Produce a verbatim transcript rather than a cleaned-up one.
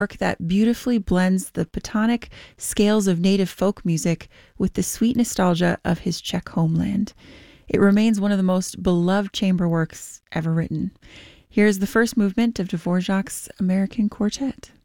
work that beautifully blends the Patonic scales of native folk music with the sweet nostalgia of his Czech homeland. It remains one of the most beloved chamber works ever written. Here's the first movement of Dvorak's American Quartet.